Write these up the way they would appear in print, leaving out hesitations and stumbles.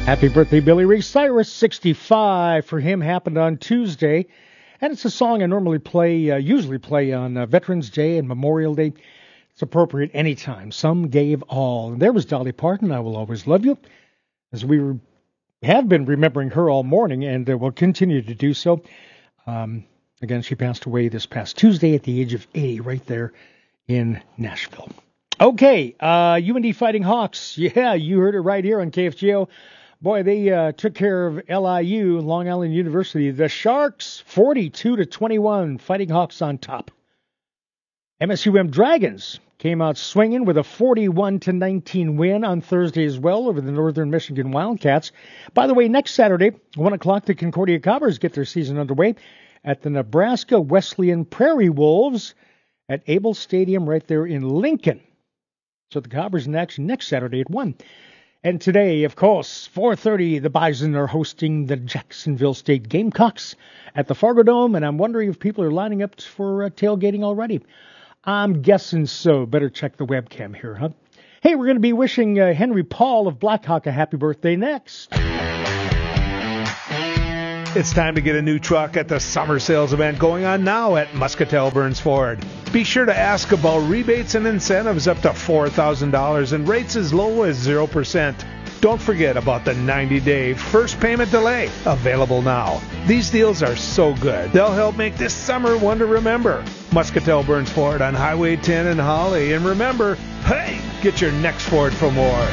Happy birthday, Billy Ray Cyrus, 65 for him, happened on Tuesday. And it's a song I usually play on Veterans Day and Memorial Day. It's appropriate anytime. Some gave all. And there was Dolly Parton, I Will Always Love You, as we have been remembering her all morning and will continue to do so. Again, she passed away this past Tuesday at the age of 80 right there in Nashville. Okay, UND Fighting Hawks. Yeah, you heard it right here on KFGO. Boy, they took care of LIU, Long Island University. The Sharks, 42-21, Fighting Hawks on top. MSUM Dragons came out swinging with a 41-19 win on Thursday as well over the Northern Michigan Wildcats. By the way, next Saturday, 1 o'clock, the Concordia Cobbers get their season underway at the Nebraska Wesleyan Prairie Wolves at Able Stadium right there in Lincoln. So the Cobbers next Saturday at 1. And today, of course, 4:30, the Bison are hosting the Jacksonville State Gamecocks at the Fargo Dome, and I'm wondering if people are lining up for tailgating already. I'm guessing so. Better check the webcam here, huh? Hey, we're going to be wishing Henry Paul of Blackhawk a happy birthday next. It's time to get a new truck at the summer sales event going on now at Muscatel Burns Ford. Be sure to ask about rebates and incentives up to $4,000 and rates as low as 0%. Don't forget about the 90-day first payment delay, available now. These deals are so good, they'll help make this summer one to remember. Muscatel Burns Ford on Highway 10 in Holly. And remember, hey, get your next Ford for more.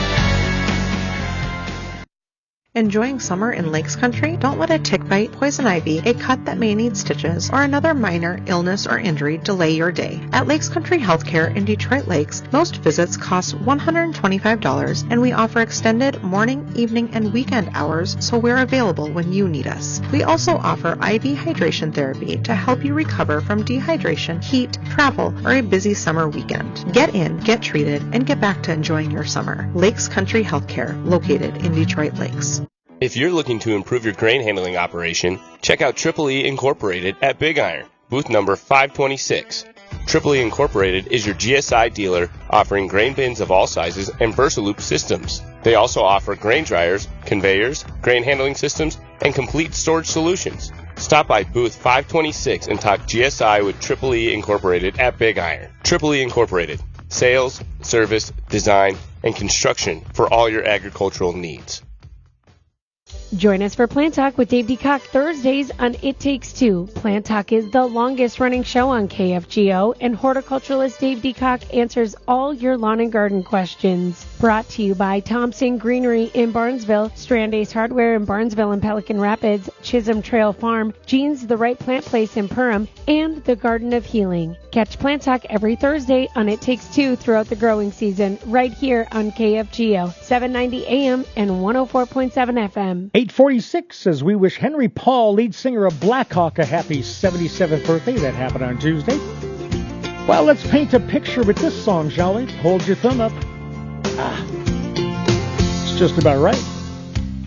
Enjoying summer in Lakes Country? Don't let a tick bite, poison ivy, a cut that may need stitches, or another minor illness or injury delay your day. At Lakes Country Healthcare in Detroit Lakes, most visits cost $125, and we offer extended morning, evening, and weekend hours, so we're available when you need us. We also offer IV hydration therapy to help you recover from dehydration, heat, travel, or a busy summer weekend. Get in, get treated, and get back to enjoying your summer. Lakes Country Healthcare, located in Detroit Lakes. If you're looking to improve your grain handling operation, check out Triple E Incorporated at Big Iron, booth number 526. Triple E Incorporated is your GSI dealer offering grain bins of all sizes and Versaloop systems. They also offer grain dryers, conveyors, grain handling systems, and complete storage solutions. Stop by booth 526 and talk GSI with Triple E Incorporated at Big Iron. Triple E Incorporated, sales, service, design, and construction for all your agricultural needs. Join us for Plant Talk with Dave DeCock Thursdays on It Takes Two. Plant Talk is the longest running show on KFGO, and horticulturalist Dave DeCock answers all your lawn and garden questions. Brought to you by Thompson Greenery in Barnesville, Strand Ace Hardware in Barnesville and Pelican Rapids, Chisholm Trail Farm, Jean's The Right Plant Place in Perham, and the Garden of Healing. Catch Plant Talk every Thursday on It Takes Two throughout the growing season, right here on KFGO, 790 AM and 104.7 FM. 8:46 as we wish Henry Paul, lead singer of Blackhawk, a happy 77th birthday. That happened on Tuesday. Well, let's paint a picture with this song, shall we? Hold your thumb up. It's just about right.